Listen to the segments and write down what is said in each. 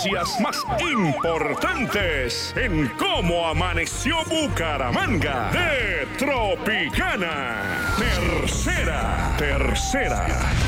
Más importantes en cómo amaneció Bucaramanga de Tropicana. Tercera.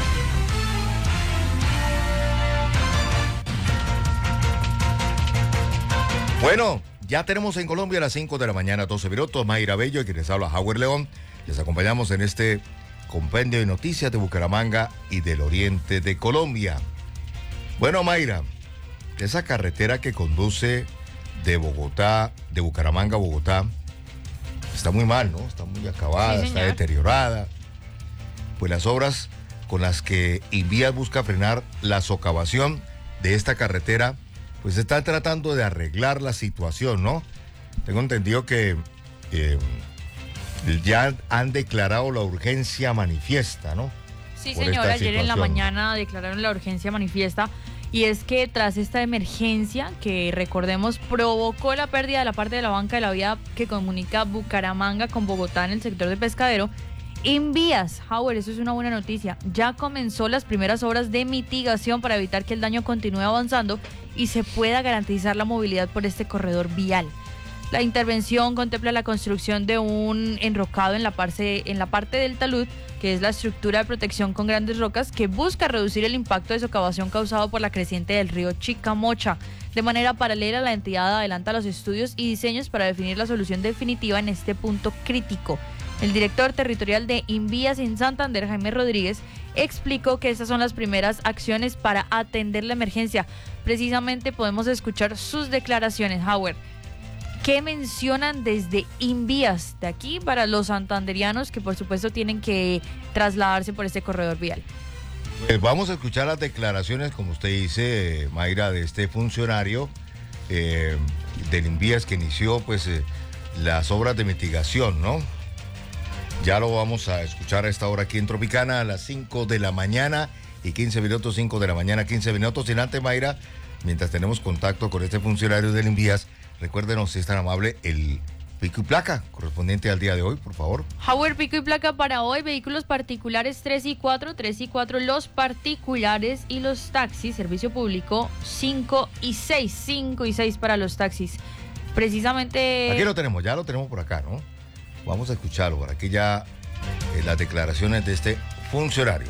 Bueno, ya tenemos en Colombia a las 5 de la mañana, 12 minutos. Mayra Bello y quien les habla, Howard León. Les acompañamos en este compendio de noticias de Bucaramanga y del oriente de Colombia. Bueno, Mayra, esa carretera que conduce de Bucaramanga a Bogotá, está muy mal, ¿no? Está muy acabada, sí, está deteriorada. Pues las obras con las que Invías busca frenar la socavación de esta carretera, pues están tratando de arreglar la situación, ¿no? Tengo entendido que ya han declarado la urgencia manifiesta, ¿no? Sí, señor, ayer en la mañana declararon la urgencia manifiesta. Y es que tras esta emergencia, que recordemos provocó la pérdida de la parte de la banca de la vía que comunica Bucaramanga con Bogotá en el sector de Pescadero, Invías, Howard, eso es una buena noticia, ya comenzó las primeras obras de mitigación para evitar que el daño continúe avanzando y se pueda garantizar la movilidad por este corredor vial. La intervención contempla la construcción de un enrocado en la parte del talud, que es la estructura de protección con grandes rocas que busca reducir el impacto de socavación causado por la creciente del río Chicamocha. De manera paralela, la entidad adelanta los estudios y diseños para definir la solución definitiva en este punto crítico. El director territorial de Invías en Santander, Jaime Rodríguez, explicó que estas son las primeras acciones para atender la emergencia. Precisamente podemos escuchar sus declaraciones, Howard. ¿Qué mencionan desde Invías de aquí para los santanderianos que por supuesto tienen que trasladarse por este corredor vial? Vamos a escuchar las declaraciones, como usted dice, Mayra, de este funcionario del Invías que inició pues las obras de mitigación, ¿no? Ya lo vamos a escuchar a esta hora aquí en Tropicana a las 5 de la mañana y 15 minutos, 5 de la mañana, 15 minutos. Sin antes, Mayra, mientras tenemos contacto con este funcionario del Invías, recuérdenos, si es tan amable, el pico y placa correspondiente al día de hoy, por favor. Howard, pico y placa para hoy, vehículos particulares 3 y 4 los particulares y los taxis, servicio público 5 y 6 para los taxis. Precisamente... Aquí lo tenemos, ya lo tenemos por acá, ¿no? Vamos a escucharlo, por aquí ya las declaraciones de este funcionario.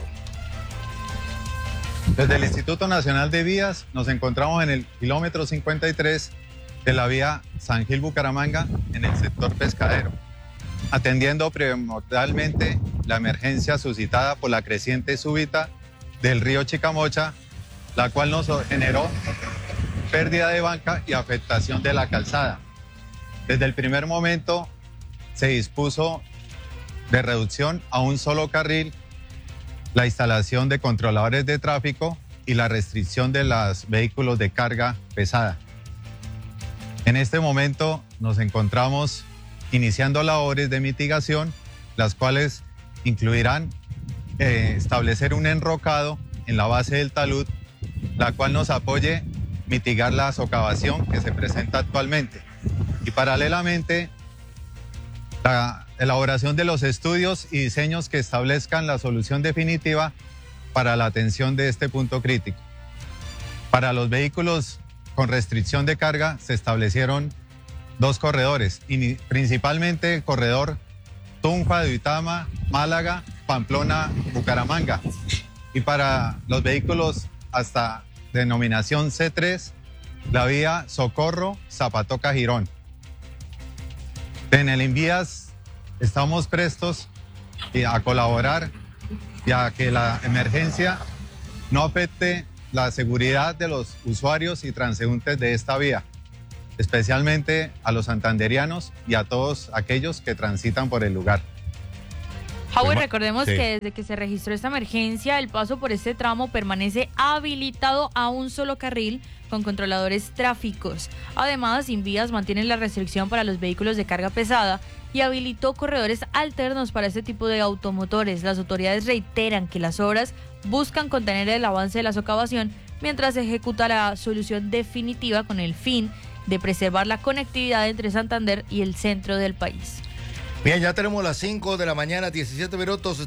Desde el Instituto Nacional de Vías nos encontramos en el kilómetro 53 de la vía San Gil Bucaramanga en el sector Pescadero, atendiendo primordialmente la emergencia suscitada por la creciente súbita del río Chicamocha, la cual nos generó pérdida de banca y afectación de la calzada. Desde el primer momento se dispuso de reducción a un solo carril, la instalación de controladores de tráfico y la restricción de los vehículos de carga pesada. En este momento nos encontramos iniciando labores de mitigación, las cuales incluirán establecer un enrocado en la base del talud, la cual nos apoye mitigar la socavación que se presenta actualmente. Y paralelamente, la elaboración de los estudios y diseños que establezcan la solución definitiva para la atención de este punto crítico. Para los vehículos con restricción de carga se establecieron 2 corredores, y principalmente el corredor Tunja, Duitama, Málaga, Pamplona, Bucaramanga. Y para los vehículos hasta denominación C3, la vía Socorro, Zapatoca, Girón. En el Invías estamos prestos a colaborar ya que la emergencia no afecte la seguridad de los usuarios y transeúntes de esta vía, especialmente a los santanderianos y a todos aquellos que transitan por el lugar. Howard, recordemos que desde que se registró esta emergencia, el paso por este tramo permanece habilitado a un solo carril con controladores tráficos. Además, Invías mantiene la restricción para los vehículos de carga pesada y habilitó corredores alternos para este tipo de automotores. Las autoridades reiteran que las obras buscan contener el avance de la socavación mientras se ejecuta la solución definitiva con el fin de preservar la conectividad entre Santander y el centro del país. Bien, ya tenemos las 5 de la mañana, 17 minutos.